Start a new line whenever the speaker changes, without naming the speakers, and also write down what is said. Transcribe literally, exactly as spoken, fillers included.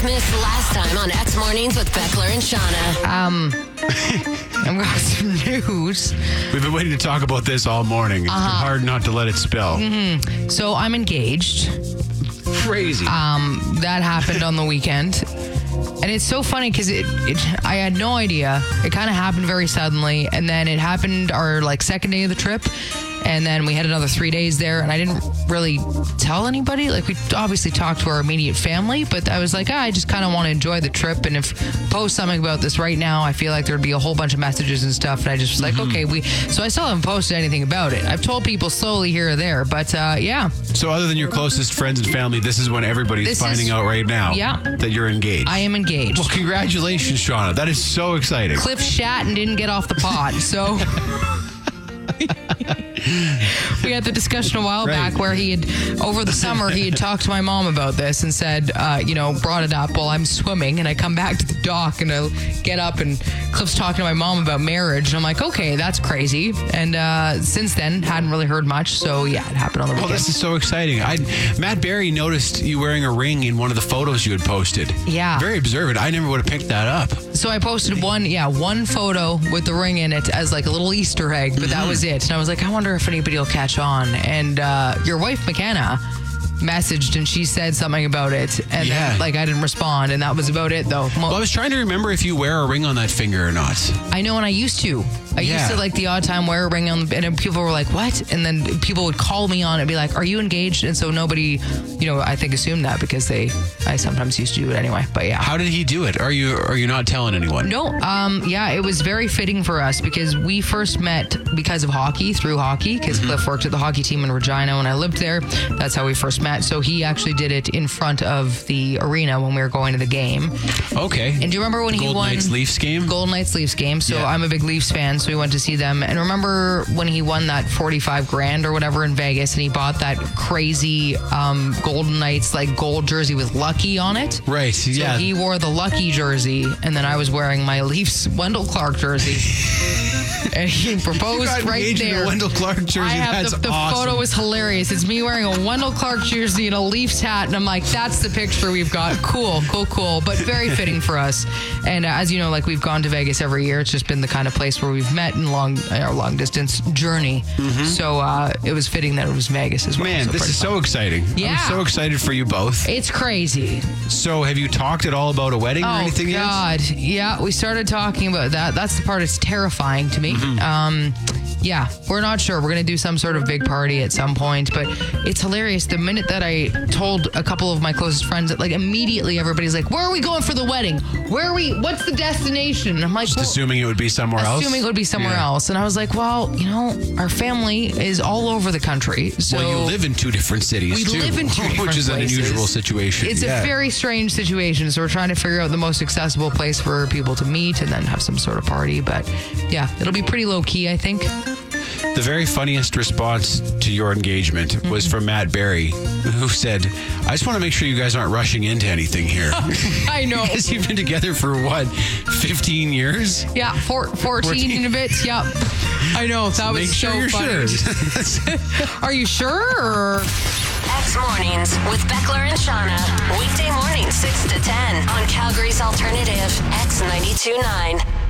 missed last time on X Mornings with Beckler and Shauna.
Um, I've got some news.
We've been waiting to talk about this all morning. It's
Uh-huh.
been hard not to let it spill.
Mm-hmm. So I'm engaged.
Crazy.
Um, that happened on the weekend. And it's so funny because it, it, I had no idea. It kind of happened very suddenly. And then it happened our like second day of the trip. And then we had another three days there, and I didn't really tell anybody. Like, we obviously talked to our immediate family, but I was like, ah, I just kind of want to enjoy the trip. And if I post something about this right now, I feel like there'd be a whole bunch of messages and stuff. And I just was like,
Mm-hmm.
okay, we. So I still haven't posted anything about it. I've told people slowly here or there, but uh, yeah.
So other than your closest friends and family, this is when everybody's
This
finding
is-
out right now
Yeah.
that you're engaged.
I am engaged.
Well, congratulations, Shauna. That is so exciting.
Cliff shat and didn't get off the pot, so. We had the discussion a while
Right.
back where he had, over the summer, he had talked to my mom about this and said, uh, you know, brought it up while I'm swimming, and I come back to the dock and I get up and Cliff's talking to my mom about marriage, and I'm like, okay, that's crazy. And uh, since then, hadn't really heard much, so yeah, it happened on the
Well,
weekend.
this is so exciting. I Matt Berry noticed you wearing a ring in one of the photos you had posted.
Yeah.
Very observant. I never would have picked that up.
So I posted one, yeah, one photo with the ring in it as like a little Easter egg, but that was it. And I was like, I wonder if anybody will catch on. And uh, your wife, McKenna, messaged and she said something about it. And
Yeah.
then, like, I didn't respond. And that was about it, though. Mo-
Well, I was trying to remember if you wear a ring on that finger or not.
I know, and I used to. I
Yeah.
used to, like, the odd time wear a ring on the, and then people were like, what? And then people would call me on it and be like, are you engaged? And so nobody, you know, I think assumed that because they, I sometimes used to do it anyway. But yeah.
How did he do it? Are you are you not telling anyone?
No, um, yeah, it was very fitting for us because we first met because of hockey, through hockey, because
Mm-hmm.
Cliff worked at the hockey team in Regina when I lived there. That's how we first met. So he actually did it in front of the arena when we were going to the game.
Okay.
And do you remember when he
Golden
won
Knights Leafs game?
Golden Knights Leafs game? So
Yeah.
I'm a big Leafs fan, so we went to see them. And remember when he won that forty-five grand or whatever in Vegas, and he bought that crazy um, Golden Knights like gold jersey with Lucky on it?
Right.
So
Yeah.
he wore the Lucky jersey, and then I was wearing my Leafs Wendell Clark jersey. And he proposed
You got
right
engaged in a
there.
Wendell Clark jersey.
I have
That's
the, the
awesome.
photo was hilarious. It's me wearing a Wendell Clark jersey and a Leafs hat, and I'm like, that's the picture we've got. Cool, cool, cool, but very fitting for us. And uh, as you know, like we've gone to Vegas every year. It's just been the kind of place where we've met in long our long distance journey. So uh, it was fitting that it was Vegas as well.
Man,
So
this
pretty
is
fun.
so exciting.
Yeah.
I'm so excited for you both.
It's crazy.
So have you talked at all about a wedding or
Oh
anything yet?
God, yeah, we started talking about that. That's the part that's terrifying to me.
Mm-hmm.
Um, yeah, we're not sure. We're gonna do some sort of big party at some point, but it's hilarious. The minute that I told a couple of my closest friends, that like immediately everybody's like, "Where are we going for the wedding? Where are we? What's the destination?" And I'm like,
Just
well,
assuming it would be somewhere else?
assuming it would be somewhere
Yeah.
else. And I was like, well, you know, our family is all over the country. So
Well, you live in two different cities,
we
too.
live in two different
Which is an
places.
unusual situation.
It's
Yeah.
a very strange situation. So we're trying to figure out the most accessible place for people to meet and then have some sort of party. But yeah, it'll be pretty low key, I think.
The very funniest response to your engagement
Mm-hmm.
was from Matt Berry, who said, I just want to make sure you guys aren't rushing into anything here.
I know.
Because you've been together for what, fifteen years?
Yeah, four, fourteen,
fourteen.
and a bit. Yep. I know. That was
Make sure
so
you're
funny.
sure.
Are you sure? Or?
X Mornings with Beckler and Shauna. Weekday mornings six to ten on Calgary's Alternative, X ninety-two point nine.